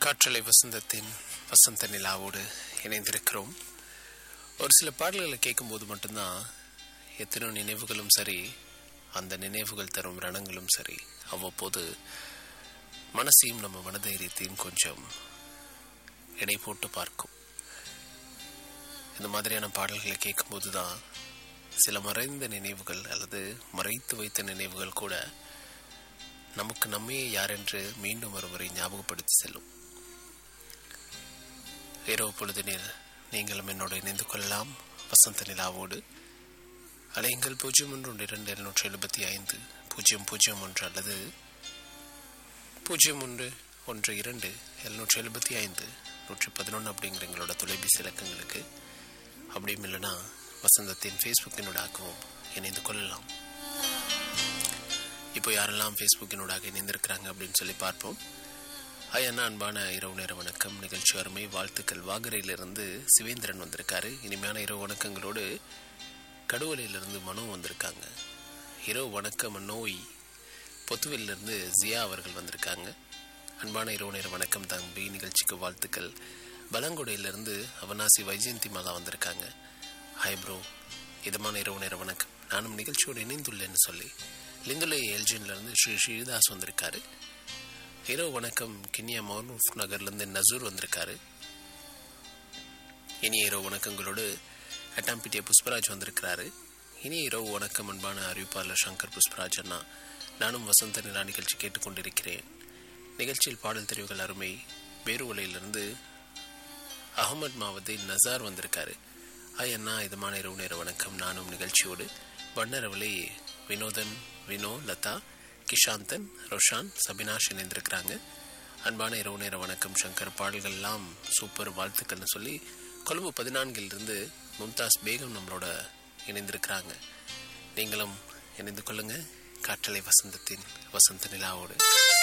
காற்றலை வசந்தத்தின் வசந்த நிலாவோடு இணைந்திருக்கிறோம். ஒரு சில பாடல்களை கேட்கும்போது மட்டும்தான் எத்தனை நினைவுகளும் சரி, அந்த நினைவுகள் தரும் ரணங்களும் சரி, அவ்வப்போது மனசையும் நம்ம மனதைரியத்தையும் கொஞ்சம் எடை போட்டு பார்க்கும். இந்த மாதிரியான பாடல்களை கேட்கும்போது தான் சில மறைந்த நினைவுகள் அல்லது மறைத்து வைத்த நினைவுகள் கூட நமக்கு நம்மையே யாரென்று மீண்டும் ஒருமுறை ஞாபகப்படுத்தி செல்லும். இரவு பொழுதினில் நீங்களும் என்னோடு இணைந்து கொள்ளலாம். வசந்த நிலாவோடு அலைங்கள் 0112-775-001 அல்லது 0112-775-111 அப்படிங்கிற எங்களோட தொலைபேசி இலக்கங்களுக்கு. அப்படியும் இல்லைனா வசந்தத்தின் ஃபேஸ்புக்கினூடாகவும் இணைந்து கொள்ளலாம். இப்போ யாரெல்லாம் ஃபேஸ்புக்கினூடாக இணைந்திருக்கிறாங்க அப்படின்னு சொல்லி பார்ப்போம். அண்ணா, அன்பான இரவு நேர வணக்கம், நிகழ்ச்சி அருமை, வாழ்த்துக்கள். வாகரையிலிருந்து சிவேந்திரன் வந்திருக்காரு. இனிமையான இரவு வணக்கங்களோடு கடுவலையிலிருந்து மனோ வந்திருக்காங்க. இரவு வணக்கம் நோய். பொத்துவிலிருந்து ஜியா அவர்கள் வந்திருக்காங்க. அன்பான இரவு நேர வணக்கம் தம்பி, நிகழ்ச்சிக்கு வாழ்த்துக்கள். பலங்குடையிலிருந்து அவனாசி வைஜெயந்தி மாலா வந்திருக்காங்க. ஹாய் ப்ரோ, இதமான இரவு நேர வணக்கம், நானும் நிகழ்ச்சியோடு இணைந்துள்ளேன்னு சொல்லி லிந்துலை எல்ஜின்லேருந்து ஸ்ரீ ஸ்ரீதாஸ் வந்திருக்காரு. இரவு வணக்கம். கினியா மௌனூஃப் நகர்லேருந்து நசூர் வந்திருக்காரு. இனிய இரவு வணக்கங்களோடு அட்டாம்பிட்டிய புஷ்பராஜ் வந்திருக்கிறாரு. இனிய இரவு வணக்கம் அன்பான அறிவிப்பாளர் சங்கர் புஷ்பராஜ் அண்ணா, நானும் வசந்த நிலா நிகழ்ச்சி கேட்டுக்கொண்டிருக்கிறேன். நிகழ்ச்சியில் பாடல் தெரிவுகள் அருமை. பேருவலையிலிருந்து அகமது மாவதி நசார் வந்திருக்காரு. அண்ணா, இதமான இரவு நேர வணக்கம், நானும் நிகழ்ச்சியோடு வண்ணரவலை வினோதன், வினோ, லதா, கிஷாந்தன், ரோஷான், சபினாஷ் இணைந்திருக்கிறாங்க. அன்பான இரவு நேர வணக்கம் சங்கர், பாடல்கள் எல்லாம் சூப்பர், வாழ்த்துக்கள்னு சொல்லி கொழும்பு 14 மும்தாஸ் பேகம் நம்மளோட இணைந்திருக்கிறாங்க. நீங்களும் இணைந்து கொள்ளுங்க காற்றலை வசந்தத்தின் வசந்த நிலாவோடு.